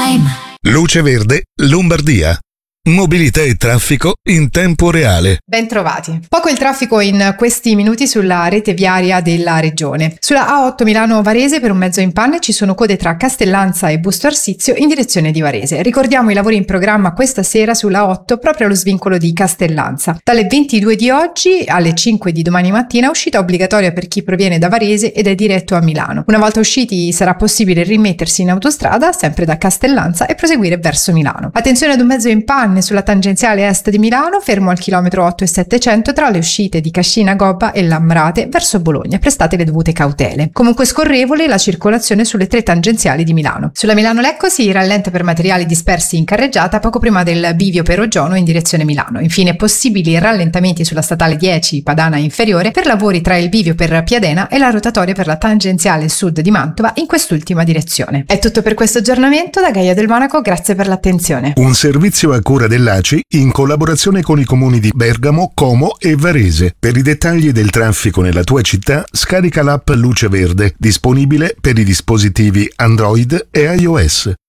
Luce Verde, Lombardia. Mobilità e traffico in tempo reale. Ben trovati. Poco il traffico in questi minuti sulla rete viaria della regione. Sulla A8 Milano-Varese per un mezzo in panne ci sono code tra Castellanza e Busto Arsizio in direzione di Varese. Ricordiamo i lavori in programma questa sera sulla 8 proprio allo svincolo di Castellanza. Dalle 22 di oggi alle 5 di domani mattina uscita obbligatoria per chi proviene da Varese ed è diretto a Milano. Una volta usciti sarà possibile rimettersi in autostrada sempre da Castellanza e proseguire verso Milano. Attenzione ad un mezzo in panne sulla tangenziale est di Milano, fermo al chilometro 8 e 700 tra le uscite di Cascina Gobba e Lamrate verso Bologna. Prestate le dovute cautele. Comunque scorrevole la circolazione sulle tre tangenziali di Milano. Sulla Milano-Lecco si rallenta per materiali dispersi in carreggiata poco prima del bivio Perogiono in direzione Milano. Infine possibili rallentamenti sulla statale 10 Padana inferiore per lavori tra il bivio per Piadena e la rotatoria per la tangenziale sud di Mantova in quest'ultima direzione. È tutto per questo aggiornamento da Gaia del Monaco, grazie per l'attenzione. Un servizio a cura dell'ACI in collaborazione con i comuni di Bergamo, Como e Varese. Per i dettagli del traffico nella tua città, scarica l'app Luce Verde, disponibile per i dispositivi Android e iOS.